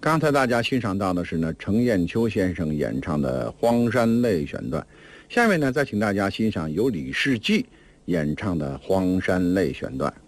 刚才大家欣赏到的是呢程砚秋先生演唱的《荒山泪》选段，下面呢再请大家欣赏由李世济演唱的《荒山泪》选段。